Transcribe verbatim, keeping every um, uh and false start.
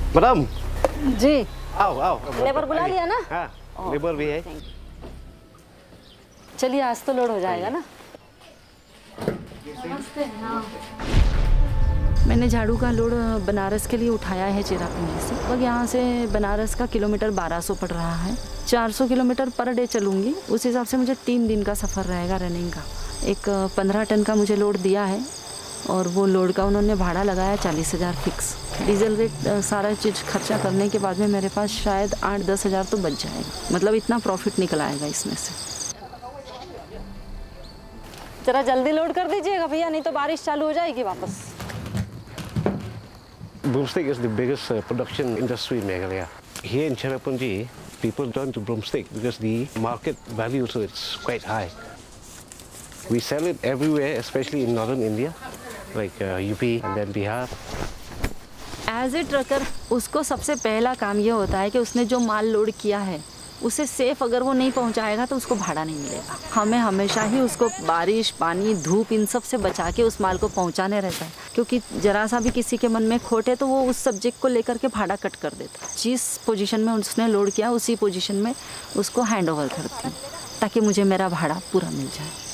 Madam जी, आओ आओ। Labour बुला लिया ना? हाँ, लेबर भी है। चलिए आज तो लोड हो जाएगा ना। मैंने झाड़ू का लोड बनारस के लिए उठाया है चेरापूंजी से। लगभग यहाँ से बनारस का किलोमीटर बारह सौ पड़ रहा है। चार सौ किलोमीटर पर डे चलूँगी, उस हिसाब से मुझे तीन दिन का सफ़र रहेगा रनिंग का। एक पंद्रह टन का मुझे लोड दिया है और वो लोड का उन्होंने भाड़ा लगाया चालीस हज़ार फिक्स। डीजल रेट सारा चीज़ खर्चा करने के बाद में मेरे पास शायद आठ दस हज़ार तो बच जाएगा। मतलब इतना प्रॉफिट निकल आएगा इसमें से। जरा जल्दी लोड कर दीजिएगा भैया, नहीं तो बारिश चालू हो जाएगी वापस। Broomstick is the biggest uh, production industry in Meghalaya. Here in Cherrapunji, people turn to broomstick because the market value so it's quite high. We sell it everywhere, especially in northern India, like uh, U P and then Bihar. As a trucker उसको सबसे पहला काम ये होता है कि उसने जो माल लोड किया है उसे सेफ अगर वो नहीं पहुंचाएगा तो उसको भाड़ा नहीं मिलेगा। हमें हमेशा ही उसको बारिश, पानी, धूप इन सब से बचा के उस माल को पहुंचाने रहता है, क्योंकि जरा सा भी किसी के मन में खोट है तो वो उस सब्जेक्ट को लेकर के भाड़ा कट कर देता है। जिस पोजीशन में उसने लोड किया उसी पोजीशन में उसको हैंड ओवर करती हूँ ताकि मुझे मेरा भाड़ा पूरा मिल जाए।